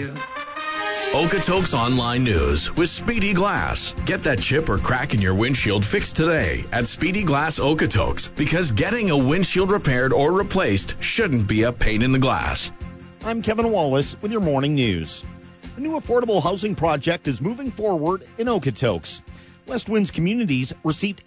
you. Okotoks Online News with Speedy Glass. Get that chip or crack in your windshield fixed today at Speedy Glass Okotoks, because getting a windshield repaired or replaced shouldn't be a pain in the glass. I'm Kevin Wallace with your morning news. A new affordable housing project is moving forward in Okotoks. West Winds Communities received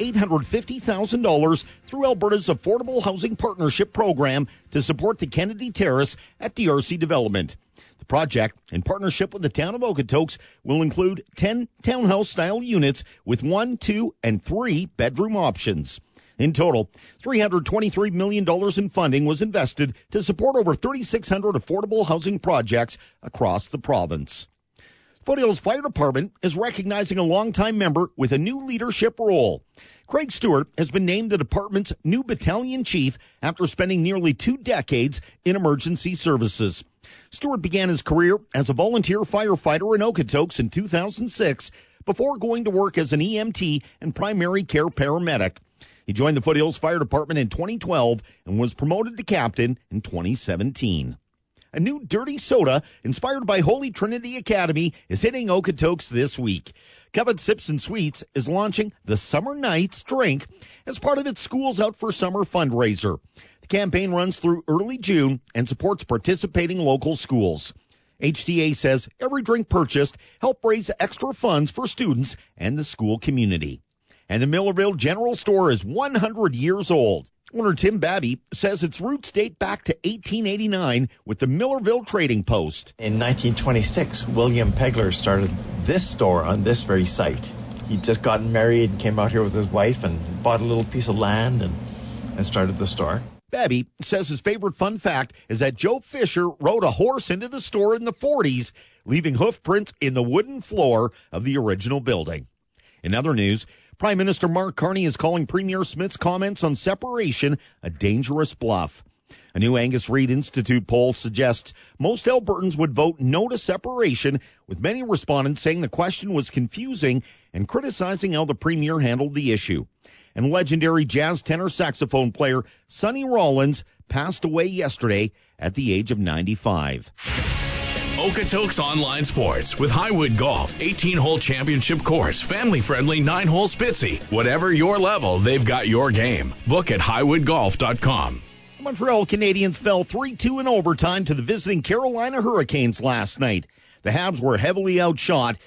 $850,000 through Alberta's Affordable Housing Partnership Program to support the Kennedy Terrace at DRC Development. The project, in partnership with the town of Okotoks, will include 10 townhouse-style units with 1, 2, and 3 bedroom options. In total, $323 million in funding was invested to support over 3,600 affordable housing projects across the province. Foothills Fire Department is recognizing a longtime member with a new leadership role. Craig Stewart has been named the department's new battalion chief after spending nearly 2 decades in emergency services. Stewart began his career as a volunteer firefighter in Okotoks in 2006 before going to work as an EMT and primary care paramedic. He joined the Foothills Fire Department in 2012 and was promoted to captain in 2017. A new dirty soda inspired by Holy Trinity Academy is hitting Okotoks this week. Covet Sips and Sweets is launching the Summer Nights drink as part of its Schools Out for Summer fundraiser. The campaign runs through early June and supports participating local schools. HTA says every drink purchased helps raise extra funds for students and the school community. And the Millerville General Store is 100 years old. Owner Tim Babby says its roots date back to 1889 with the Millerville Trading Post. In 1926, William Pegler started this store on this very site. He'd just gotten married and came out here with his wife and bought a little piece of land and started the store. Babby says his favorite fun fact is that Joe Fisher rode a horse into the store in the 40s, leaving hoof prints in the wooden floor of the original building. In other news, Prime Minister Mark Carney is calling Premier Smith's comments on separation a dangerous bluff. A new Angus Reid Institute poll suggests most Albertans would vote no to separation, with many respondents saying the question was confusing and criticizing how the Premier handled the issue. And legendary jazz tenor saxophone player Sonny Rollins passed away yesterday at the age of 95. Okotoks Online Sports with Highwood Golf, 18-hole championship course, family-friendly 9-hole Spitzy. Whatever your level, they've got your game. Book at highwoodgolf.com. The Montreal Canadiens fell 3-2 in overtime to the visiting Carolina Hurricanes last night. The Habs were heavily outshot,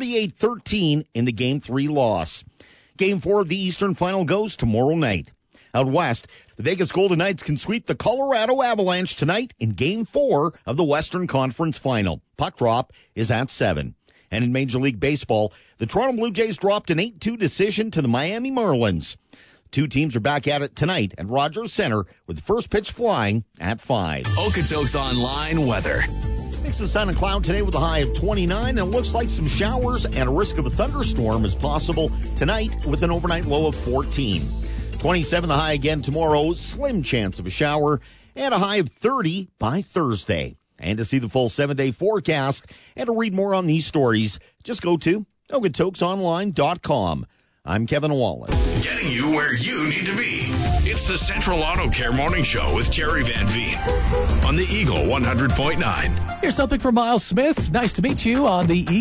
38-13 in the Game 3 loss. Game 4 of the Eastern Final goes tomorrow night. Out west, the Vegas Golden Knights can sweep the Colorado Avalanche tonight in Game 4 of the Western Conference Final. Puck drop is at 7. And in Major League Baseball, the Toronto Blue Jays dropped an 8-2 decision to the Miami Marlins. The two teams are back at it tonight at Rogers Center with the first pitch flying at 5. Okotoks Online weather. Mix of sun and cloud today with a high of 29, and it looks like some showers and a risk of a thunderstorm is possible tonight with an overnight low of 14. 27 the high again tomorrow, slim chance of a shower, and a high of 30 by Thursday. And to see the full 7-day forecast and to read more on these stories, just go to okotoksonline.com. I'm Kevin Wallace. Getting you where you need to be. It's the Central Auto Care Morning Show with Jerry Van Veen on the Eagle 100.9. Here's something from Miles Smith. Nice to meet you on the Eagle.